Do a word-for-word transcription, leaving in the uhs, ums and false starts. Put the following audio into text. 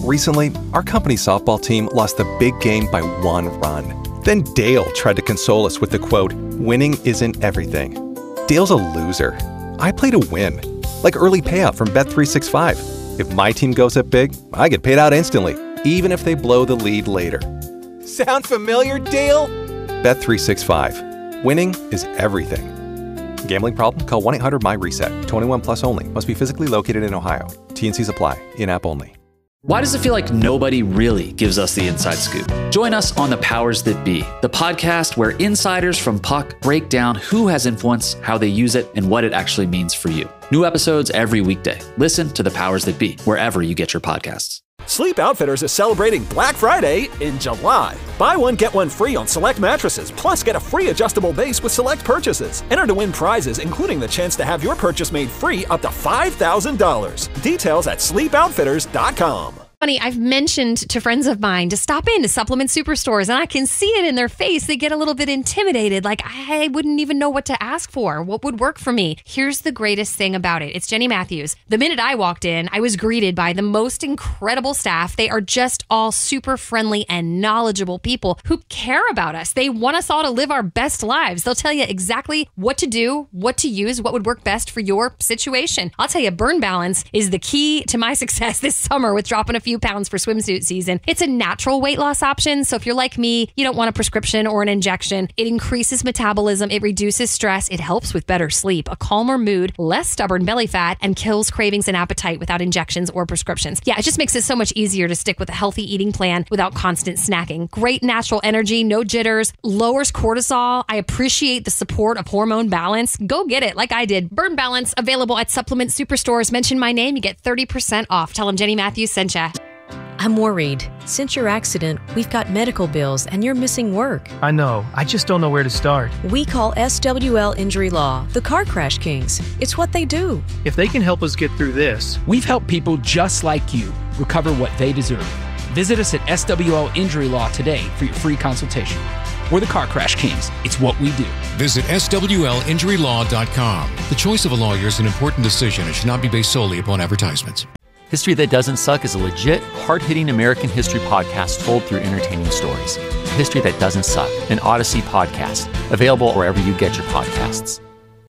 Recently, our company's softball team lost the big game by one run. Then Dale tried to console us with the quote, "Winning isn't everything." Dale's a loser. I play to win. Like early payout from Bet three sixty-five. If my team goes up big, I get paid out instantly, even if they blow the lead later. Sound familiar, Dale? Bet three sixty-five. Winning is everything. Gambling problem? Call one eight hundred M Y reset. twenty-one plus only. Must be physically located in Ohio. T and Cs apply. In-app only. Why does it feel like nobody really gives us the inside scoop? Join us on The Powers That Be, the podcast where insiders from Puck break down who has influence, how they use it, and what it actually means for you. New episodes every weekday. Listen to The Powers That Be, wherever you get your podcasts. Sleep Outfitters is celebrating Black Friday in July. Buy one, get one free on select mattresses, plus get a free adjustable base with select purchases. Enter to win prizes, including the chance to have your purchase made free up to five thousand dollars. Details at sleep outfitters dot com. Funny, I've mentioned to friends of mine to stop in to Supplement Superstores, and I can see it in their face. They get a little bit intimidated, like I wouldn't even know what to ask for. What would work for me? Here's the greatest thing about it. It's Jenny Matthews. The minute I walked in, I was greeted by the most incredible staff. They are just all super friendly and knowledgeable people who care about us. They want us all to live our best lives. They'll tell you exactly what to do, what to use, what would work best for your situation. I'll tell you, Burn Balance is the key to my success this summer with dropping a few pounds for swimsuit season. It's a natural weight loss option. So if you're like me, you don't want a prescription or an injection. It increases metabolism. It reduces stress. It helps with better sleep, a calmer mood, less stubborn belly fat, and kills cravings and appetite without injections or prescriptions. Yeah, it just makes it so much easier to stick with a healthy eating plan without constant snacking. Great natural energy, no jitters, lowers cortisol. I appreciate the support of hormone balance. Go get it like I did. Burn Balance, available at Supplement Superstores. Mention my name, you get thirty percent off. Tell them Jenny Matthews sent ya. I'm worried. Since your accident, we've got medical bills and you're missing work. I know. I just don't know where to start. We call S W L Injury Law the Car Crash Kings. It's what they do. If they can help us get through this. We've helped people just like you recover what they deserve. Visit us at S W L Injury Law today for your free consultation. We're the Car Crash Kings. It's what we do. Visit S W L injury law dot com. The choice of a lawyer is an important decision and should not be based solely upon advertisements. History That Doesn't Suck is a legit, hard-hitting American history podcast told through entertaining stories. History That Doesn't Suck, an Odyssey podcast, available wherever you get your podcasts.